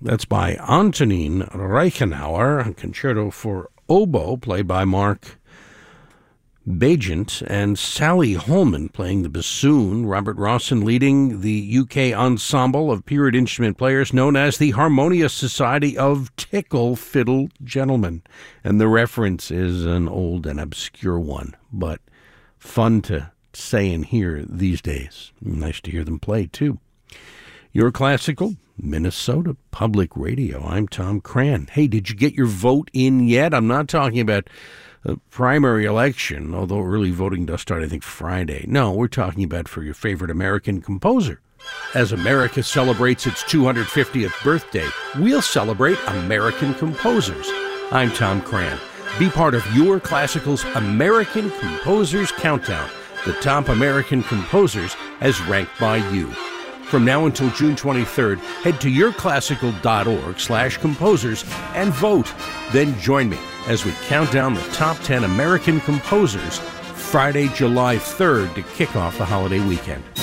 That's by Antonin Reichenauer, a concerto for oboe, played by Mark Bagent, and Sally Holman playing the bassoon. Robert Rawson leading the UK ensemble of period instrument players known as the Harmonious Society of Tickle Fiddle Gentlemen. And the reference is an old and obscure one, but fun to say and hear these days. Nice to hear them play, too. Your Classical, Minnesota Public Radio. I'm Tom Cran. Hey, did you get your vote in yet? I'm not talking about a primary election, although early voting does start, I think, Friday. No, we're talking about for your favorite American composer. As America celebrates its 250th birthday, we'll celebrate American composers. I'm Tom Cran. Be part of Your Classical's American Composers Countdown, the top American composers as ranked by you. From now until June 23rd, head to yourclassical.org/composers and vote. Then join me as we count down the top 10 American composers Friday, July 3rd to kick off the holiday weekend.